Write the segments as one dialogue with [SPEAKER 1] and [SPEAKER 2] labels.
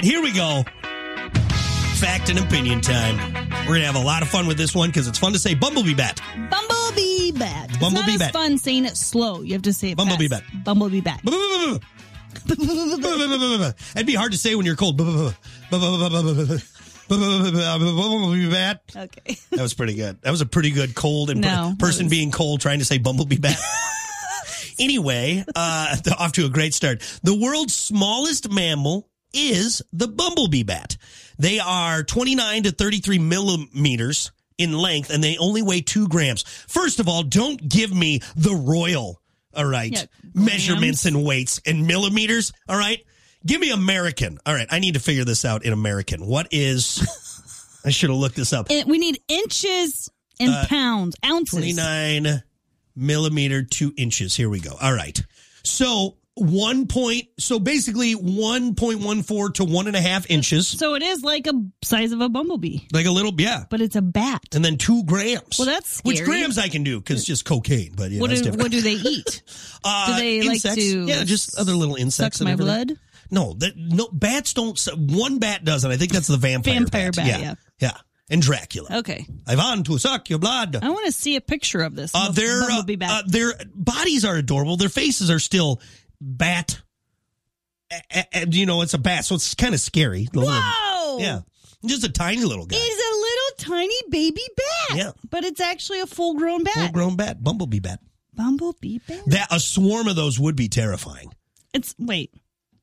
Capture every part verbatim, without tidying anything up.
[SPEAKER 1] right, here we go. Fact and opinion time. We're going to have a lot of fun with this one because it's fun to say bumblebee bat.
[SPEAKER 2] Bumblebee bat.
[SPEAKER 1] Bumblebee
[SPEAKER 2] it's not
[SPEAKER 1] bat.
[SPEAKER 2] as fun saying it slow. You have to say it
[SPEAKER 1] Bumblebee
[SPEAKER 2] fast.
[SPEAKER 1] bat.
[SPEAKER 2] Bumblebee bat.
[SPEAKER 1] It'd be hard to say when you're cold. Bumblebee bat.
[SPEAKER 2] Okay.
[SPEAKER 1] That was pretty good. That was a pretty good cold and
[SPEAKER 2] No,
[SPEAKER 1] person
[SPEAKER 2] was...
[SPEAKER 1] being cold trying to say bumblebee bat. Anyway, uh, off to a great start. The world's smallest mammal is the bumblebee bat. They are twenty-nine to thirty-three millimeters in length, and they only weigh two grams. First of all, don't give me the royal, all right,
[SPEAKER 2] yeah,
[SPEAKER 1] measurements and weights in millimeters, all right? Give me American. All right, I need to figure this out in American. What is, I should have looked this up.
[SPEAKER 2] And we need inches and
[SPEAKER 1] Uh,
[SPEAKER 2] pounds, ounces.
[SPEAKER 1] twenty-nine millimeter, two inches. Here we go. All right. So one point, so basically one point one four to one and a half inches.
[SPEAKER 2] So it is like a size of a bumblebee.
[SPEAKER 1] Like a little, yeah.
[SPEAKER 2] But it's a bat.
[SPEAKER 1] And then two grams.
[SPEAKER 2] Well, that's scary.
[SPEAKER 1] Which grams I can do because just cocaine. But yeah,
[SPEAKER 2] what,
[SPEAKER 1] that's
[SPEAKER 2] do,
[SPEAKER 1] different.
[SPEAKER 2] what do they eat?
[SPEAKER 1] uh,
[SPEAKER 2] do they
[SPEAKER 1] insects?
[SPEAKER 2] like to
[SPEAKER 1] Yeah, just other little insects.
[SPEAKER 2] suck
[SPEAKER 1] and
[SPEAKER 2] my
[SPEAKER 1] everything.
[SPEAKER 2] blood?
[SPEAKER 1] No, that, no, bats don't. One bat doesn't. I think that's the vampire,
[SPEAKER 2] Vampire bat,
[SPEAKER 1] yeah.
[SPEAKER 2] yeah.
[SPEAKER 1] Yeah. And Dracula.
[SPEAKER 2] Okay.
[SPEAKER 1] I want to suck your blood.
[SPEAKER 2] I want to see a picture of this.
[SPEAKER 1] Uh, their, uh,
[SPEAKER 2] bumblebee bat.
[SPEAKER 1] uh, their bodies are adorable. Their faces are still bat. And, you know, it's a bat, so it's kind of scary.
[SPEAKER 2] Whoa!
[SPEAKER 1] Little, yeah. Just a tiny little guy.
[SPEAKER 2] It's a little tiny baby bat.
[SPEAKER 1] Yeah.
[SPEAKER 2] But it's actually a full-grown bat.
[SPEAKER 1] Full-grown bat. Bumblebee bat.
[SPEAKER 2] Bumblebee bat?
[SPEAKER 1] That a swarm of those would be terrifying.
[SPEAKER 2] It's, wait.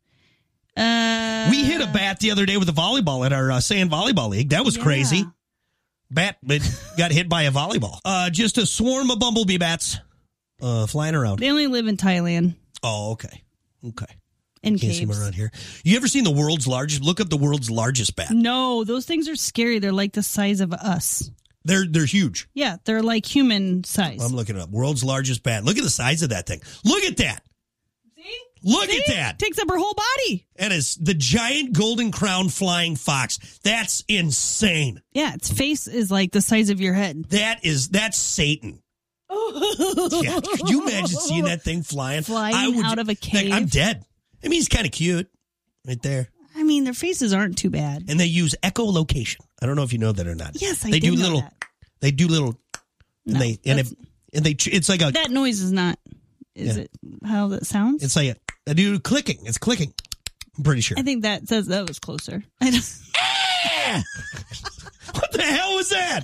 [SPEAKER 2] Uh,
[SPEAKER 1] we hit a bat the other day with a volleyball at our uh, sand volleyball league. That was
[SPEAKER 2] yeah.
[SPEAKER 1] crazy. Bat it got hit by a volleyball. Uh, just a swarm of bumblebee bats uh, flying around.
[SPEAKER 2] They only live in Thailand.
[SPEAKER 1] Oh, okay. Okay.
[SPEAKER 2] In
[SPEAKER 1] Can't see them
[SPEAKER 2] caves.
[SPEAKER 1] around here. You ever seen the world's largest? Look up the world's largest bat.
[SPEAKER 2] No, those things are scary. They're like the size of us.
[SPEAKER 1] They're they're huge.
[SPEAKER 2] Yeah, they're like human size.
[SPEAKER 1] I'm looking it up. World's largest bat. Look at the size of that thing. Look at that.
[SPEAKER 2] See?
[SPEAKER 1] Look
[SPEAKER 2] See?
[SPEAKER 1] at that.
[SPEAKER 2] Takes up her whole body.
[SPEAKER 1] That is the giant golden crown flying fox. That's insane.
[SPEAKER 2] Yeah, its face is like the size of your head.
[SPEAKER 1] That is that's Satan. Yeah. Could you imagine seeing that thing flying?
[SPEAKER 2] Flying
[SPEAKER 1] I would,
[SPEAKER 2] out of a cave?
[SPEAKER 1] Like, I'm dead. I mean, he's kind of cute right there.
[SPEAKER 2] I mean, their faces aren't too bad.
[SPEAKER 1] And they use echolocation. I don't know if you know that or not.
[SPEAKER 2] Yes, I
[SPEAKER 1] they
[SPEAKER 2] did
[SPEAKER 1] do
[SPEAKER 2] know
[SPEAKER 1] little.
[SPEAKER 2] that.
[SPEAKER 1] They do little. And
[SPEAKER 2] No,
[SPEAKER 1] they and it, and they. It's like a.
[SPEAKER 2] That noise is not. Is
[SPEAKER 1] Yeah.
[SPEAKER 2] it how that sounds?
[SPEAKER 1] It's like a. They do clicking. It's clicking. I'm pretty sure.
[SPEAKER 2] I think that says that was closer. I don't,
[SPEAKER 1] Ah! What the hell was that?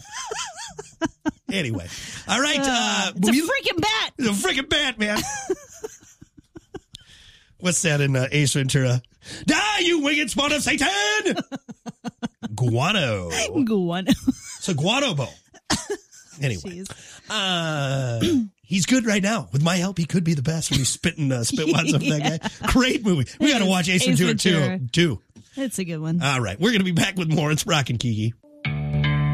[SPEAKER 1] Anyway, all right. Uh,
[SPEAKER 2] it's a
[SPEAKER 1] we-
[SPEAKER 2] freaking bat.
[SPEAKER 1] It's a freaking bat, man. What's that in uh, Ace Ventura? Die, you winged spawn of Satan! Guano.
[SPEAKER 2] Guano.
[SPEAKER 1] It's a guanobo. Anyway, uh, he's good right now. With my help, he could be the best when he's spitting uh, spit wads up
[SPEAKER 2] Yeah.
[SPEAKER 1] that guy. Great movie. We got to watch Ace,
[SPEAKER 2] Ace
[SPEAKER 1] Ventura,
[SPEAKER 2] Ventura.
[SPEAKER 1] too. too.
[SPEAKER 2] It's a good one.
[SPEAKER 1] All right. We're going to be back with more. It's Brock and Kiki.